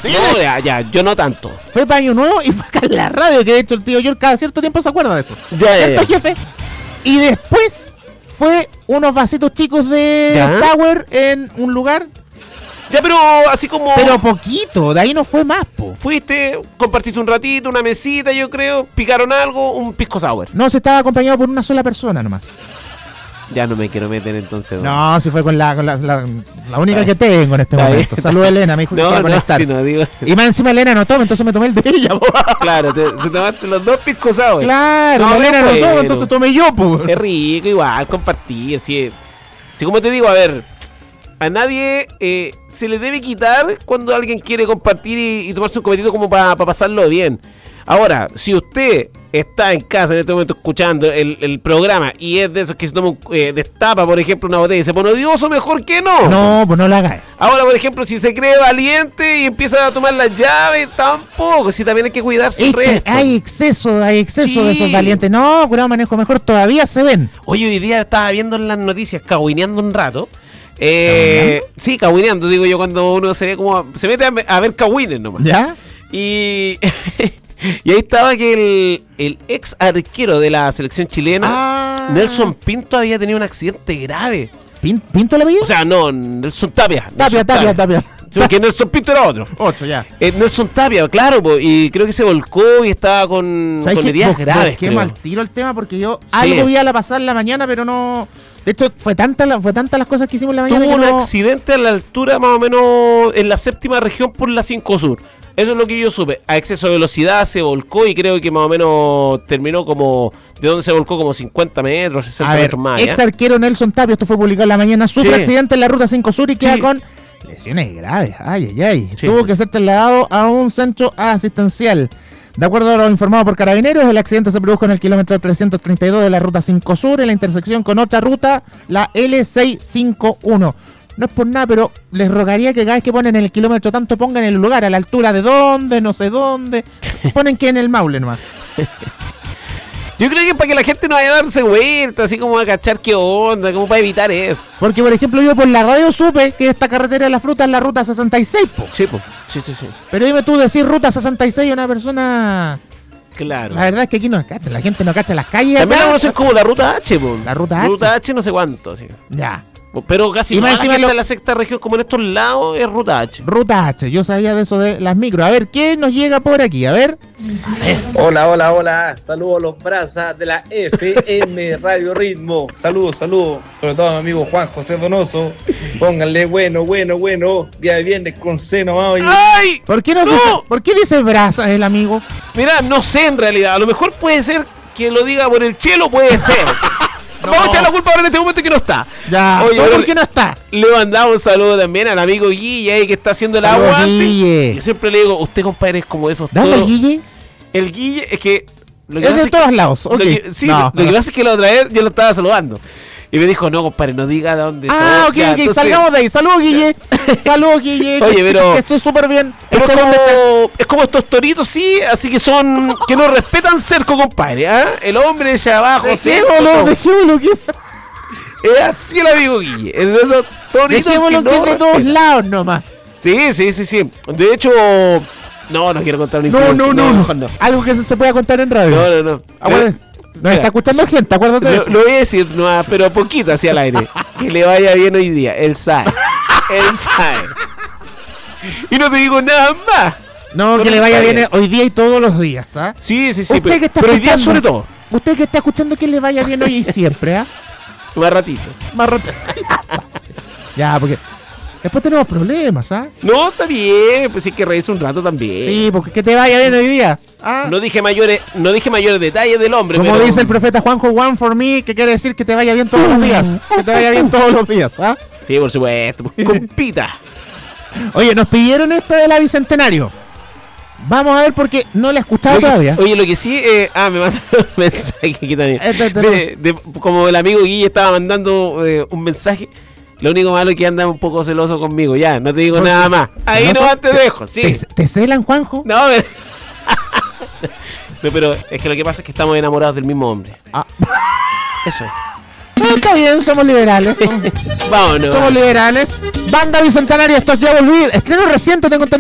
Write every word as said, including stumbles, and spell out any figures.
Sí. No, ya, ya, yo no tanto. Fue para Año Nuevo y fue acá en la radio, que de hecho el tío George cada cierto tiempo se acuerda de eso. Ya, ya, ¿Cierto, ya. jefe? Y después fue unos vasitos chicos de ¿Ya? sour en un lugar, Ya, pero así como... pero poquito, de ahí no fue más, po. Fuiste, compartiste un ratito, una mesita, yo creo, picaron algo, un pisco sour. No, se estaba acompañado por una sola persona nomás. Ya no me quiero meter entonces. No, si fue con la, con la, la, la única Está que tengo en este Está momento. bien. Saludos, Elena, me dijo que se iba No, a no, conectar. si no digo... Y más encima Elena no toma, entonces me tomé el de ella, po. Claro, te, te tomaste los dos pisco sour. Claro, No, la Elena no bueno. toma, entonces tomé yo, po. Es rico igual, compartir, sí. Sí, como te digo, a ver, a nadie eh, se le debe quitar cuando alguien quiere compartir y, y tomarse un cometito como para pa pasarlo bien. Ahora, si usted está en casa en este momento escuchando el, el programa y es de esos que se toma un, eh, destapa, por ejemplo, una botella y se pone odioso, mejor que no. No, pues no la hagas. Ahora, por ejemplo, si se cree valiente y empieza a tomar las llaves, tampoco. Si también hay que cuidarse Es el que resto. hay exceso, hay exceso Sí. de esos valientes. No, cuidado, manejo mejor, todavía se ven. Oye, hoy día estaba viendo en las noticias, cahuineando un rato. Eh, sí, cahuineando, digo yo, cuando uno se ve como. Se mete a, a ver cahuines nomás. ¿Ya? Y. Y ahí estaba que el, el ex arquero de la selección chilena, Ah. Nelson Pinto, había tenido un accidente grave. ¿Pin- ¿Pinto el apellido? O sea, no, Nelson Tapia. Tapia, Nelson Tapia, Tapia. Sí, porque Nelson Pinto era otro. Ocho, ya. Eh, Nelson Tapia, claro, po, y creo que se volcó y estaba con, ¿Sabes con qué? heridas Bus- graves. busquemos creo. al tiro el tema porque yo algo vi a la pasar la mañana, pero no. De hecho, fue tanta la, fue tantas las cosas que hicimos en la mañana Tuvo que un no... accidente a la altura más o menos en la séptima región por la cinco Sur. Eso es lo que yo supe. A exceso de velocidad se volcó y creo que más o menos terminó como... ¿De dónde se volcó? Como cincuenta metros, sesenta A ver, metros más. ¿ya? ex arquero Nelson Tapia, esto fue publicado en la mañana, sufre Sí. accidente en la ruta cinco Sur y queda Sí. con lesiones graves. Ay, ay, ay. Sí. Tuvo que ser trasladado a un centro asistencial. De acuerdo a lo informado por Carabineros, el accidente se produjo en el kilómetro trescientos treinta y dos de la ruta cinco Sur, en la intersección con otra ruta, la L seiscientos cincuenta y uno. No es por nada, pero les rogaría que cada vez que ponen el kilómetro tanto pongan el lugar, a la altura de dónde, no sé dónde. Ponen que en el Maule nomás. Yo creo que es para que la gente no vaya a darse vuelta, así como a cachar qué onda, como para evitar eso. Porque, por ejemplo, yo por la radio supe que esta carretera de la fruta es la ruta sesenta y seis, po. Sí, po. sí, sí, sí. Pero dime tú decir ruta sesenta y seis a una persona... Claro. La verdad es que aquí no cacha, la gente no cacha las calles. También la acá. conocen como la ruta H, po. La ruta H. Ruta H no sé cuánto, sí. Ya. Pero casi Y toda más la encima gente lo- de la sexta región, como en estos lados, es ruta H. Ruta H, yo sabía de eso de las micros. A ver, ¿quién nos llega por aquí? A ver. Hola, hola, hola. Saludos a los brazas de la F M Radio Ritmo. Saludos, saludos. Sobre todo a mi amigo Juan José Donoso. Pónganle bueno, bueno, bueno. Día de viernes con seno, mamá. y- ¡Ay! ¿Por qué, nos ¡No! dice, ¿por qué dice brasa el amigo? Mira, no sé en realidad. A lo mejor puede ser que lo diga por el chelo, puede ser. Vamos a echar la culpa ahora en este momento que no está. Ya, Oye, ¿todo ahora por qué no está? le mandamos un saludo también al amigo Guille ahí que está haciendo el Saludos, aguante. Guille. Yo siempre le digo, usted compadre es como esos ¿Dónde el toros. Guille? El Guille es que... Lo que Es pasa de que- todos lados, ok. lo que- sí, No. lo que pasa es que la otra vez yo lo estaba saludando. Y me dijo, no, compadre, no diga de dónde Ah, sos. ok, Ya, ok, entonces, salgamos de ahí. Saludos, Guille. Saludos, Guille. Oye, que- pero- que estoy súper bien. Pero es Este hombre está- como, es como estos toritos, sí, así que son... Que no respetan cerco, compadre, ¿ah? El hombre allá abajo, cerco, Dejémoslo, todo. dejémoslo, que, Es así el amigo Guille. Es de esos toritos dejémoslo que que no es de todos respetan. lados nomás. Sí, sí, sí, sí. De hecho... No, no quiero contar una No, infidencia. no, no, mejor no. Algo que se, se pueda contar en radio. No, no, no. Acuérdate, nos Mira, está escuchando gente, acuérdate de Lo, eso. lo voy a decir, no, pero poquito hacia el aire. Que le vaya bien hoy día. Él sabe. Él sabe. Y no te digo nada más. No, Pero que le está vaya bien. bien hoy día y todos los días, ¿ah? Sí, sí, sí. Usted Pero, que está pero hoy día escuchando, sobre todo. Usted que está escuchando que le vaya bien hoy y siempre, ¿ah? Más ratito. Más roto. Ya, porque después tenemos problemas, ¿ah? No, está bien. Pues sí hay que reírse un rato también. Sí, porque que te vaya bien hoy día. ¿Ah? No dije mayores, no dije mayores detalles del hombre. Como pero- dice el profeta Juanjo, one for me, que quiere decir que te vaya bien todos los días. Que te vaya bien todos los días, ¿ah? Sí, por supuesto. Compita. Oye, nos pidieron esta de la Bicentenario. Vamos a ver porque no la he escuchado Lo que sí- todavía. oye, lo que sí, eh, ah, me mandaron un mensaje aquí también. Este, este, De- de- como el amigo Guille estaba mandando eh, un mensaje, lo único malo es que anda un poco celoso conmigo. Ya, no te digo ¿Por qué? nada más. Ahí ¿Celoso? nomás te dejo, sí. ¿Te, te celan, Juanjo? No, pero... no, pero es que lo que pasa es que estamos enamorados del mismo hombre. Ah. Eso es. Ah, está bien, somos liberales. Somos, Vámonos. somos liberales. Banda Bicentenario, esto es Ya Volví. Estreno reciente, tengo entendido.